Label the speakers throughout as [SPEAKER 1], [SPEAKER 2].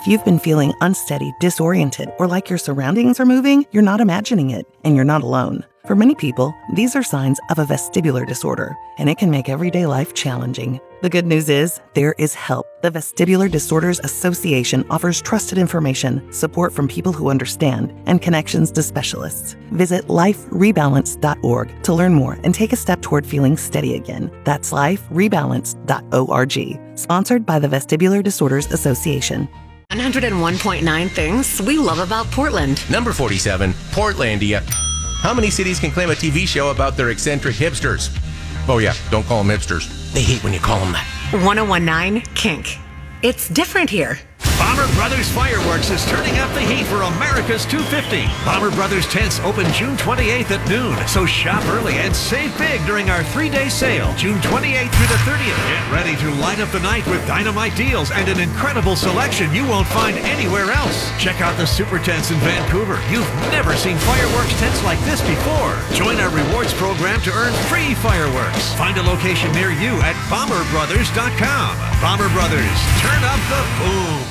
[SPEAKER 1] If you've been feeling unsteady, disoriented, or like your surroundings are moving, you're not imagining it, and you're not alone. For many people, these are signs of a vestibular disorder, and it can make everyday life challenging. The good news is, there is help. The Vestibular Disorders Association offers trusted information, support from people who understand, and connections to specialists. Visit liferebalance.org to learn more and take a step toward feeling steady again. That's liferebalance.org. Sponsored by the Vestibular Disorders Association.
[SPEAKER 2] 101.9 things we love about Portland.
[SPEAKER 3] Number 47, Portlandia. How many cities can claim a TV show about their eccentric hipsters? Oh yeah, don't call them hipsters. They hate when you call them that.
[SPEAKER 2] 101.9 Kink. It's different here.
[SPEAKER 4] Bomber Brothers Fireworks is turning up the heat for America's 250. Bomber Brothers tents open June 28th at noon, so shop early and save big during our 3-day sale, June 28th through the 30th. Get ready to light up the night with dynamite deals and an incredible selection you won't find anywhere else. Check out the super tents in Vancouver. You've never seen fireworks tents like this before. Join our rewards program to earn free fireworks. Find a location near you at bomberbrothers.com. Bomber Brothers, turn up the boom.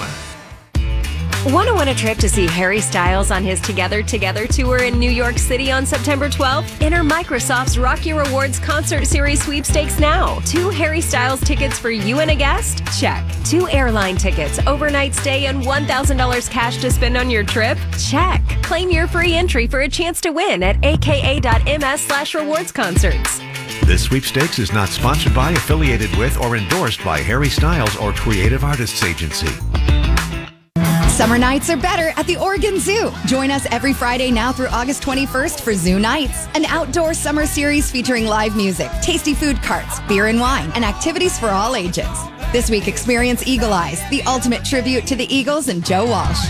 [SPEAKER 5] Want to win a trip to see Harry Styles on his Together tour in New York City on September 12th? Enter Microsoft's Rock Your Rewards Concert Series sweepstakes now. 2 Harry Styles tickets for you and a guest? Check. 2 airline tickets, overnight stay, and $1,000 cash to spend on your trip? Check. Claim your free entry for a chance to win at aka.ms/rewardsconcerts.
[SPEAKER 4] This sweepstakes is not sponsored by, affiliated with, or endorsed by Harry Styles or Creative Artists Agency.
[SPEAKER 6] Summer nights are better at the Oregon Zoo. Join us every Friday now through August 21st for Zoo Nights, an outdoor summer series featuring live music, tasty food carts, beer and wine, and activities for all ages. This week, experience Eagle Eyes, the ultimate tribute to the Eagles and Joe Walsh.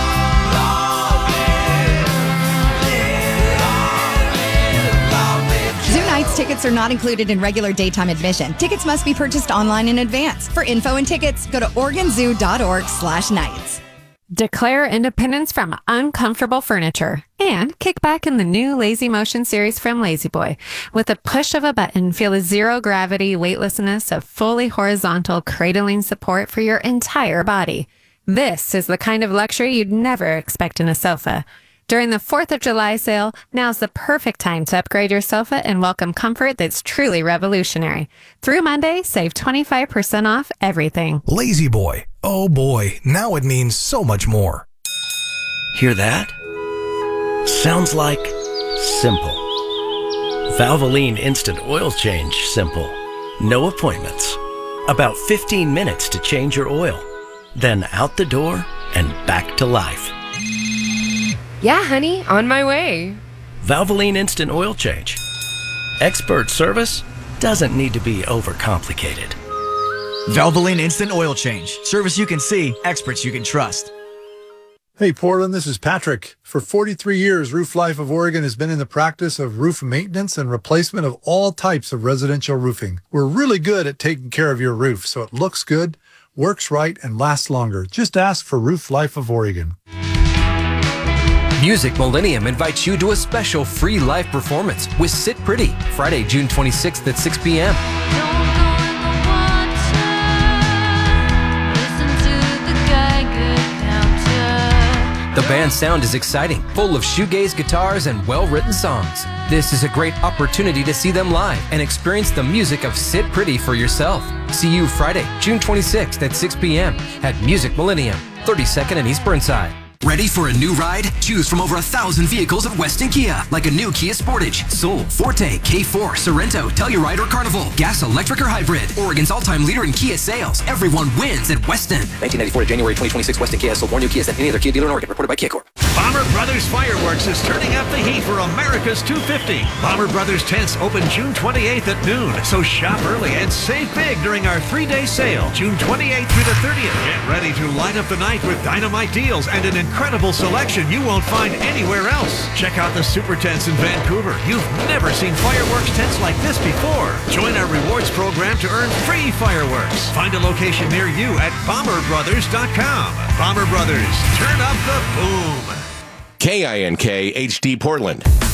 [SPEAKER 6] Zoo Nights tickets are not included in regular daytime admission. Tickets must be purchased online in advance. For info and tickets, go to OregonZoo.org/nights.
[SPEAKER 7] Declare independence from uncomfortable furniture and kick back in the new Lazy Motion series from La-Z-Boy. With a push of a button, feel the zero-gravity weightlessness of fully horizontal cradling support for your entire body. This is the kind of luxury you'd never expect in a sofa. During the 4th of July sale, now's the perfect time to upgrade your sofa and welcome comfort that's truly revolutionary. Through Monday, save 25% off everything.
[SPEAKER 8] La-Z-Boy. Oh boy, now it means so much more.
[SPEAKER 9] Hear that? Sounds like simple. Valvoline Instant Oil Change simple. No appointments. About 15 minutes to change your oil. Then out the door and back to life.
[SPEAKER 10] Yeah, honey, on my way.
[SPEAKER 9] Valvoline Instant Oil Change. Expert service doesn't need to be overcomplicated.
[SPEAKER 11] Valvoline Instant Oil Change. Service you can see, experts you can trust.
[SPEAKER 12] Hey Portland, this is Patrick. For 43 years, Roof Life of Oregon has been in the practice of roof maintenance and replacement of all types of residential roofing. We're really good at taking care of your roof so it looks good, works right, and lasts longer. Just ask for Roof Life of Oregon.
[SPEAKER 13] Music Millennium invites you to a special free live performance with Sit Pretty, Friday, June 26th at 6 p.m. The band's sound is exciting, full of shoegaze guitars and well-written songs. This is a great opportunity to see them live and experience the music of Sit Pretty for yourself. See you Friday, June 26th at 6 p.m. at Music Millennium, 32nd and East Burnside.
[SPEAKER 14] Ready for a new ride? Choose from over 1,000 vehicles at Weston Kia, like a new Kia Sportage, Soul, Forte, K4, Sorento, Telluride, or Carnival. Gas, electric, or hybrid. Oregon's all-time leader in Kia sales. Everyone wins at Weston.
[SPEAKER 13] 1994 to January 2026, Weston Kia sold more new Kias than any other Kia dealer in Oregon. Reported by Kia Corp.
[SPEAKER 4] Bomber Brothers Fireworks is turning up the heat for America's 250. Bomber Brothers tents open June 28th at noon, so shop early and save big during our 3-day sale, June 28th through the 30th. Get ready to light up the night with dynamite deals and an incredible selection you won't find anywhere else. Check out the super tents in Vancouver. You've never seen fireworks tents like this before. Join our rewards program to earn free fireworks. Find a location near you at bomberbrothers.com. Bomber Brothers, turn up the boom.
[SPEAKER 3] KINK HD Portland.